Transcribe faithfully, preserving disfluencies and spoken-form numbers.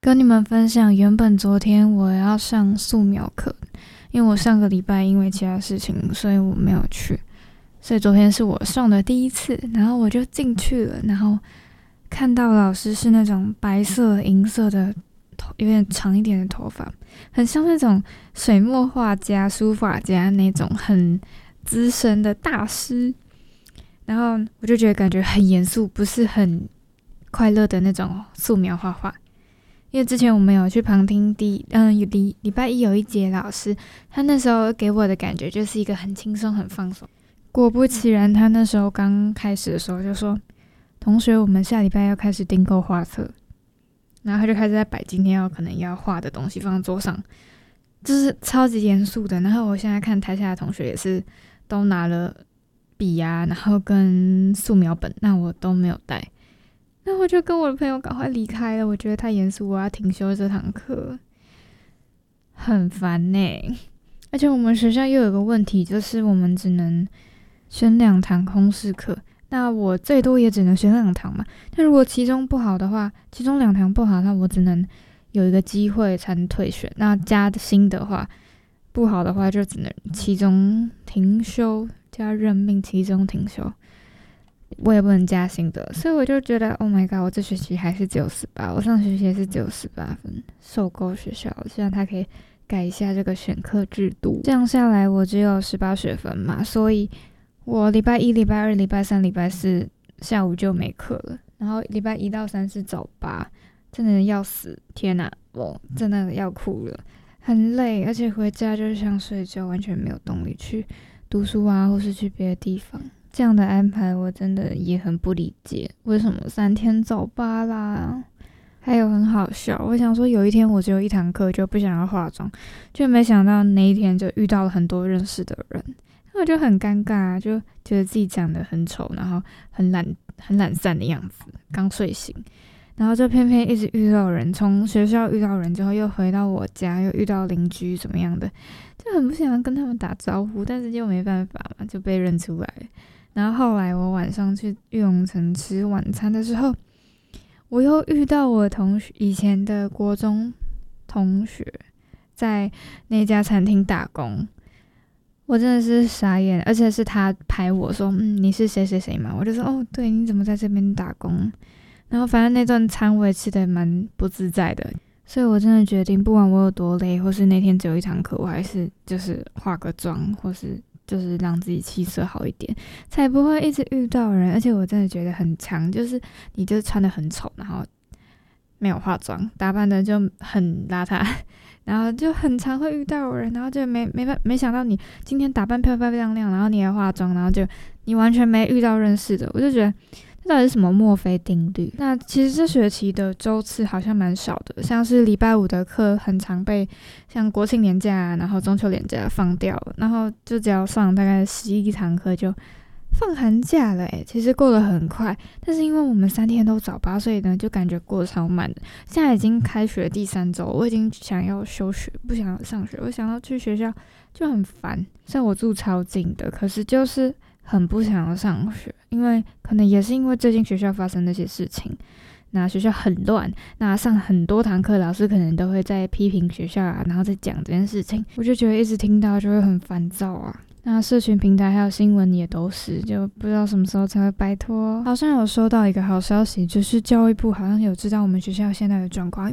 跟你们分享，原本昨天我要上素描课，因为我上个礼拜因为其他事情，所以我没有去，所以昨天是我上的第一次，然后我就进去了，然后看到老师是那种白色银色的头，有点长一点的头发，很像那种水墨画家、书法家那种很资深的大师，然后我就觉得感觉很严肃，不是很快乐的那种素描画画。因为之前我们有去旁听第嗯礼礼拜一有一节老师，他那时候给我的感觉就是一个很轻松很放松。果不其然，他那时候刚开始的时候就说：“同学，我们下礼拜要开始订购画册。”然后他就开始在摆今天要可能要画的东西放在桌上，就是超级严肃的。然后我现在看台下的同学也是都拿了笔啊，然后跟素描本，那我都没有带。那我就跟我的朋友赶快离开了，我觉得太严肃，我要停休这堂课，很烦欸。而且我们学校又有个问题，就是我们只能选两堂通识课，那我最多也只能选两堂嘛。但如果其中不好的话，其中两堂不好的话，我只能有一个机会才能退选。那加薪的话，不好的话就只能期中停休，加任命期中停休。我也不能加薪的，所以我就觉得 Oh my god， 我这学期还是只有十八，我上学期也是只有十八分，受够学校了。希望他可以改一下这个选课制度，这样下来我只有十八学分嘛，所以我礼拜一、礼拜二、礼拜三、礼拜四下午就没课了，然后礼拜一到三是早八，真的要死，天哪，我真的要哭了，很累，而且回家就想睡觉，完全没有动力去读书啊，或是去别的地方。这样的安排我真的也很不理解，为什么三天早八啦？还有很好笑，我想说有一天我只有一堂课就不想要化妆，就没想到那一天就遇到了很多认识的人，我就很尴尬，就觉得自己长得很丑，然后很懒很懒散的样子，刚睡醒，然后就偏偏一直遇到人，从学校遇到人之后又回到我家，又遇到邻居怎么样的，就很不想跟他们打招呼，但是又没办法嘛，就被认出来。然后后来我晚上去玉龙城吃晚餐的时候，我又遇到我同学以前的国中同学在那家餐厅打工，我真的是傻眼，而且是他拍我说嗯你是谁谁谁嘛，我就说哦对，你怎么在这边打工？然后反正那顿餐我也吃得蛮不自在的，所以我真的决定不管我有多累，或是那天只有一堂课，我还是就是化个妆，或是就是让自己气色好一点，才不会一直遇到人。而且我真的觉得很强，就是你就穿得很丑，然后没有化妆，打扮的就很邋遢，然后就很常会遇到人，然后就没没没想到你今天打扮漂漂亮亮，然后你还化妆，然后就你完全没遇到认识的，我就觉得这到底是什么墨菲定律？那其实这学期的周次好像蛮少的，像是礼拜五的课很常被像国庆连假然后中秋连假放掉了，然后就只要上大概十一堂课就放寒假了诶，其实过得很快，但是因为我们三天都早八，所以呢就感觉过得超慢的。现在已经开学第三周，我已经想要休学，不想要上学，我想要去学校就很烦。虽然我住超近的，可是就是很不想要上学，因为可能也是因为最近学校发生那些事情，那学校很乱，那上很多堂课老师可能都会在批评学校啊，然后再讲这件事情，我就觉得一直听到就会很烦躁啊。那社群平台还有新闻也都是，就不知道什么时候才会摆脱。好像有收到一个好消息，就是教育部好像有知道我们学校现在的状况，